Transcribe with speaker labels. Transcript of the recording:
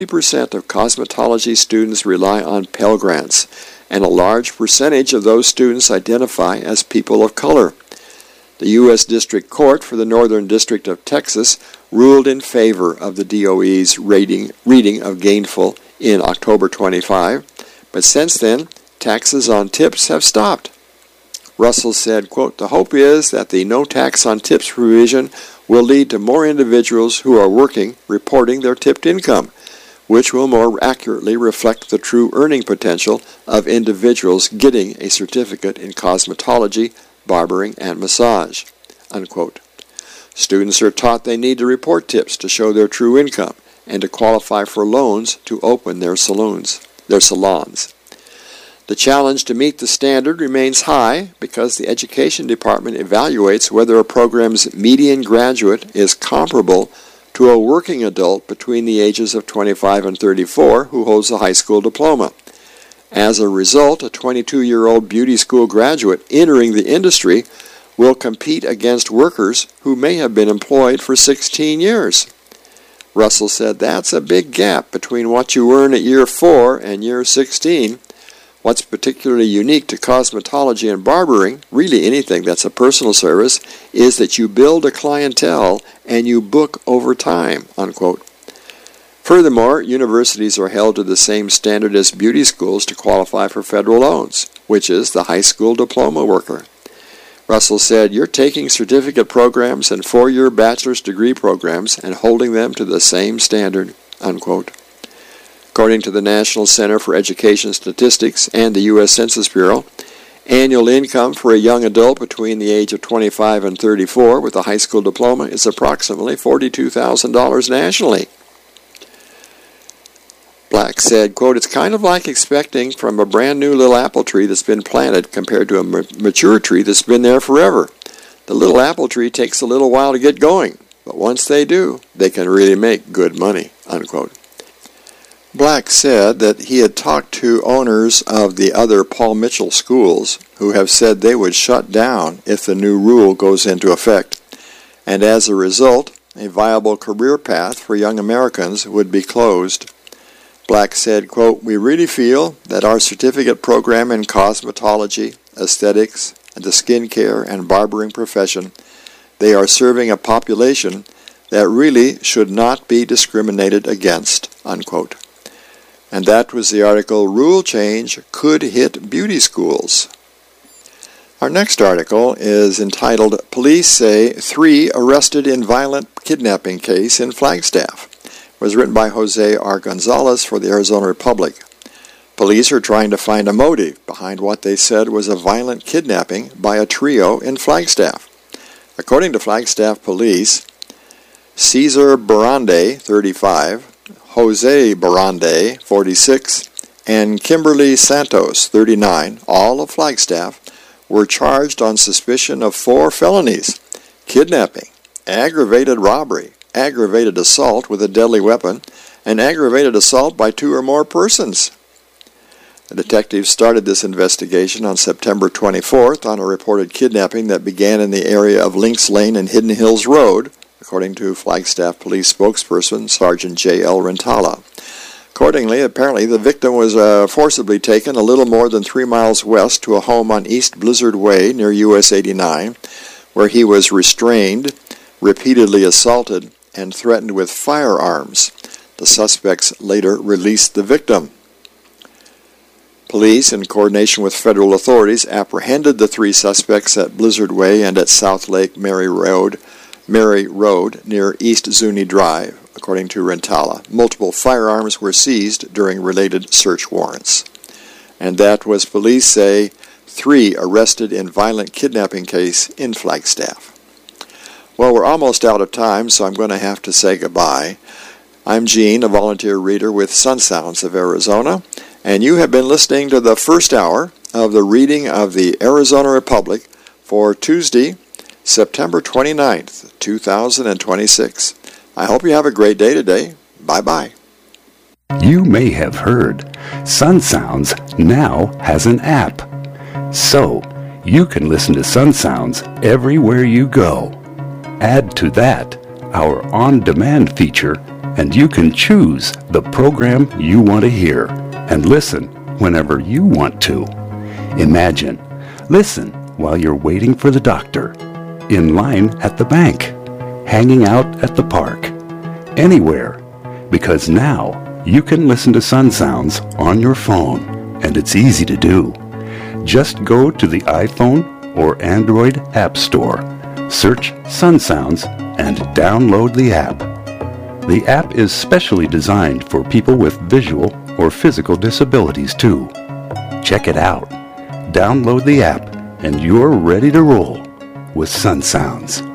Speaker 1: 50% of cosmetology students rely on Pell Grants, and a large percentage of those students identify as people of color. The U.S. District Court for the Northern District of Texas ruled in favor of the DOE's reading of Gainful in October 25, but since then, taxes on tips have stopped. Russell said, quote, "The hope is that the no tax on tips provision will lead to more individuals who are working reporting their tipped income, which will more accurately reflect the true earning potential of individuals getting a certificate in cosmetology, barbering, and massage," unquote. Students are taught they need to report tips to show their true income and to qualify for loans to open their salons. The challenge to meet the standard remains high because the Education Department evaluates whether a program's median graduate is comparable to a working adult between the ages of 25 and 34 who holds a high school diploma. As a result, a 22-year-old beauty school graduate entering the industry will compete against workers who may have been employed for 16 years. Russell said that's a big gap between what you earn at year 4 and year 16. What's particularly unique to cosmetology and barbering, really anything that's a personal service, is that you build a clientele and you book over time, unquote. Furthermore, universities are held to the same standard as beauty schools to qualify for federal loans, which is the high school diploma worker. Russell said, "You're taking certificate programs and 4-year bachelor's degree programs and holding them to the same standard," unquote. According to the National Center for Education Statistics and the U.S. Census Bureau, annual income for a young adult between the age of 25 and 34 with a high school diploma is approximately $42,000 nationally. Black said, quote, "It's kind of like expecting from a brand new little apple tree that's been planted compared to a mature tree that's been there forever. The little apple tree takes a little while to get going, but once they do, they can really make good money," unquote. Black said that he had talked to owners of the other Paul Mitchell schools who have said they would shut down if the new rule goes into effect, and as a result, a viable career path for young Americans would be closed. Black said, quote, "We really feel that our certificate program in cosmetology, aesthetics, and the skincare and barbering profession, they are serving a population that really should not be discriminated against," unquote. And that was the article, "Rule Change Could Hit Beauty Schools." Our next article is entitled, "Police Say 3 Arrested in Violent Kidnapping Case in Flagstaff." It was written by Jose R. Gonzalez for the Arizona Republic. Police are trying to find a motive behind what they said was a violent kidnapping by a trio in Flagstaff. According to Flagstaff Police, Cesar Barande, 35, Jose Barande, 46, and Kimberly Santos, 39, all of Flagstaff, were charged on suspicion of 4 felonies: kidnapping, aggravated robbery, aggravated assault with a deadly weapon, and aggravated assault by 2 or more persons. The detectives started this investigation on September 24th on a reported kidnapping that began in the area of Lynx Lane and Hidden Hills Road, according to Flagstaff Police spokesperson Sergeant J.L. Rentala. Accordingly, apparently the victim was forcibly taken a little more than 3 miles west to a home on East Blizzard Way near US 89, where he was restrained, repeatedly assaulted, and threatened with firearms. The suspects later released the victim. Police, in coordination with federal authorities, apprehended the 3 suspects at Blizzard Way and at South Lake Mary Road near East Zuni Drive, according to Rentala. Multiple firearms were seized during related search warrants. And that was, police say, 3 arrested in violent kidnapping case in Flagstaff. Well, we're almost out of time, so I'm going to have to say goodbye. I'm Gene, a volunteer reader with Sun Sounds of Arizona, and you have been listening to the first hour of the reading of the Arizona Republic for Tuesday, September 29th, 2026. I hope you have a great day today. Bye-bye.
Speaker 2: You may have heard Sun Sounds now has an app. So, you can listen to Sun Sounds everywhere you go. Add to that our on-demand feature and you can choose the program you want to hear and listen whenever you want to. Imagine, listen while you're waiting for the doctor, in line at the bank, hanging out at the park, anywhere, because now you can listen to Sun Sounds on your phone, and it's easy to do. Just go to the iPhone or Android App Store, search Sun Sounds, and download the app. The app is specially designed for people with visual or physical disabilities too. Check it out. Download the app, and you're ready to roll with Sun Sounds.